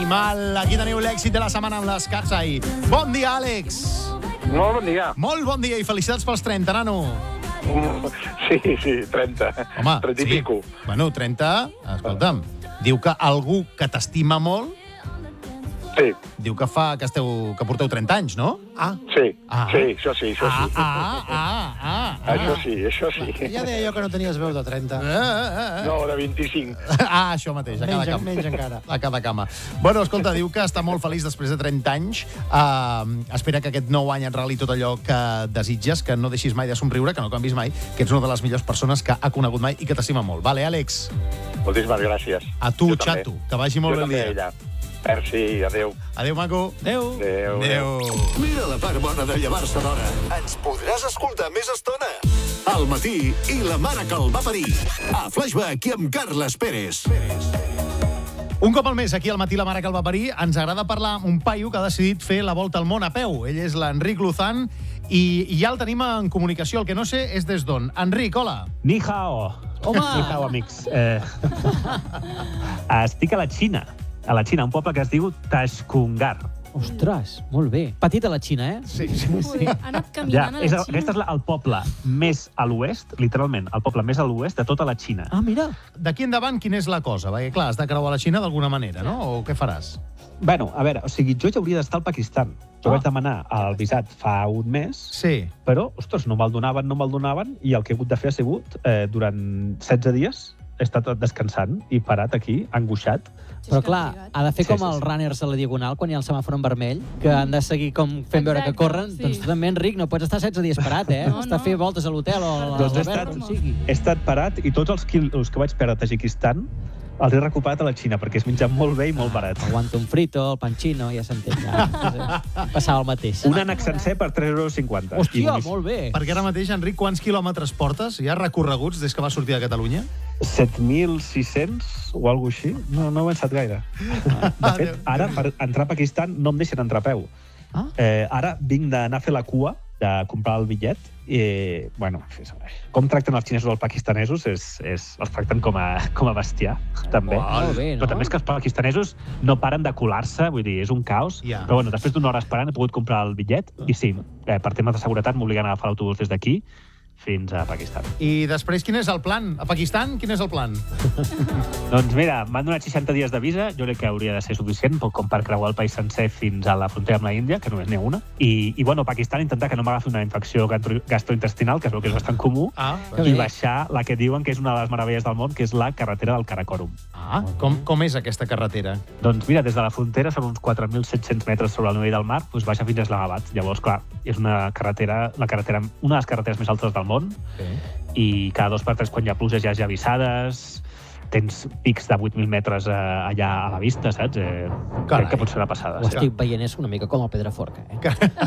Animal. Aquí teniu l'èxit de la setmana amb les Katsai. Bon dia, Àlex. Molt bon dia. Molt bon dia i felicitats pels 30, nano. Sí, 30. Home, 30 i sí. pico. Bueno, 30, escolta'm, diu que algú que t'estima molt, Sí, diu que que porteu 30 anys, no? sí, Ah. sí, això sí. Això sí. Ja deia jo que no tenies veu de 30. No, de 25. Això mateix, a cada cama. Menys encara. A cada cama. Bueno, escolta, diu que està molt feliç després de 30 anys. Espera que aquest nou any et regali tot allò que desitges, que no deixis mai de somriure, que no canvis mai, que ets una de les millors persones que ha conegut mai i que t'estima molt. Vale, Àlex? Moltíssimes gràcies. A tu, Jo també. xato, que vagi molt bé el dia. Ella. Merci, adéu. Adéu, maco. Adéu. Adéu. Mira la part bona de llevar-se d'hora. Ens podràs escoltar més estona. Al matí i la mare que el va parir. A Flashback i amb Carles Pérez. Un cop al mes, aquí al matí la mare que el va parir, ens agrada parlar amb un paio que ha decidit fer la volta al món a peu. Ell és l'Enric Luzán i ja el tenim en comunicació. El que no sé és des d'on. Enric, hola. Ni hao. Home! Ni hao, amics. Estic a la Xina, un poble que es diu Tashkungar. Ostres, molt bé. Petita la Xina, eh? Sí. Ha anat Ja, caminant a la Xina. aquest és el poble més a l'oest, literalment, el poble més a l'oest de tota la Xina. Ah, mira. D'aquí endavant, quina és la cosa? Perquè, clar, has de creuar la Xina d'alguna manera, no? O què faràs? Bueno, a veure, o sigui, jo ja hauria d'estar al Pakistan. Jo vaig demanar el visat fa un mes, Sí. però, ostres, no me'l donaven, i el que he hagut de fer ha sigut, durant 16 dies, he estat descansant i parat aquí, angoixat. Però clar, ha de fer com Sí. els runners a la Diagonal quan hi ha el semàfor en vermell, que han de seguir com fent veure que Exacte, corren. sí. Doncs tu també, Enric, no pots estar 16 dies parat, eh? No, Has de no. fer voltes a l'hotel o a Doncs he l'Albert, estat- on sigui. He estat parat i tots els quilos que vaig perdre a Tajikistan els he recuperat a la Xina, perquè es menja molt bé i molt barat. Aguanta un frito, el panchino, ja s'entén. Ja. Passava el mateix. Un ànec sencer per 3,50 €. Hòstia, molt bé. Perquè ara mateix, Enric, quants quilòmetres portes? Ja recorreguts des que vas sortir de Catalunya? 7.600 o alguna cosa així. No he avançat gaire. De fet, ara, per entrar a Pakistan, no em deixen entrar a peu. Ah? Ara vinc d'anar a fer la cua, de comprar el bitllet, i, bueno, com tracten els xinesos els pakistanesos els tracten com a bestiar, també. Molt bé, no? Però també és que els pakistanesos no paren de colar-se, vull dir, és un caos. Ja. Però, bueno, després d'una hora esperant he pogut comprar el bitllet, i sí, per temes de seguretat m'obliguen a agafar l'autobús des d'aquí fins a Pakistan. I després, quin és el plan? A Pakistan, quin és el plan? Doncs mira, m'han donat 60 dies de visa, jo crec que hauria de ser suficient com per creuar el país sencer fins a la frontera amb la Índia, que només n'hi ha una. I bueno, Pakistan intentar que no m'agafi una infecció gastrointestinal, que es veu que és bastant comú, Que i bé. baixar la que diuen que és una de les meravelles del món, que és la carretera del Karakorum. Com és aquesta carretera? Doncs mira, des de la frontera són uns 4.700 metres sobre el nivell del mar, doncs baixa fins a Islamabad. Llavors, clar, és una de les carreteres més altes del món, i cada 2 per 3 quan hi ha pluges hi ha gelissades, tens pics de 8.000 metres allà a la vista, saps? Crec que pot ser una passada. Ho estic veient, és una mica com el Pedraforca, eh?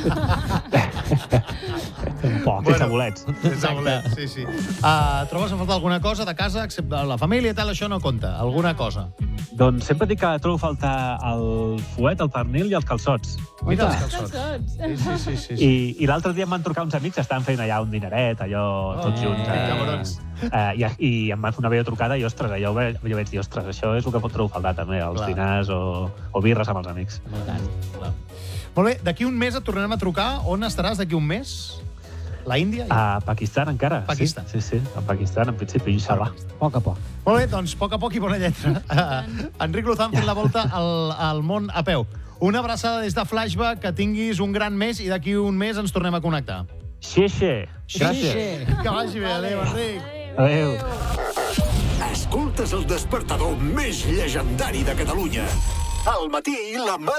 Un poc, sense bolets. Sí. Trobes a faltar alguna cosa de casa, excepte la família i tal, això no compta? Alguna cosa? Doncs sempre dic que trobo a faltar el fuet, el pernil i els calçots. Mira els Calçots. calçots. Sí. I l'altre dia em van trucar uns amics que estaven fent allà un dineret, allò, tots junts. cabrons. I em van fer una videotrucada i, ostres, jo vaig dir, ostres, això és el que pot trobar a faltar també, els Clar. dinars o birres amb els amics. Molt bé, d'aquí un mes et tornarem a trucar. On estaràs d'aquí un mes? La Índia? A Pakistan encara. Pakistan. Sí, a Pakistan, en principi, inshallah. A poc a poc. Molt bé, doncs, a poc a poc i bona lletra. Enric Luzán fent la volta al món a peu. Una abraçada des de Flashback, que tinguis un gran mes i d'aquí un mes ens tornem a connectar. Xeixe. Gràcies. Que vagi bé, adéu, Enric. Adéu. Escoltes el despertador més llegendari de Catalunya. Al matí, la mare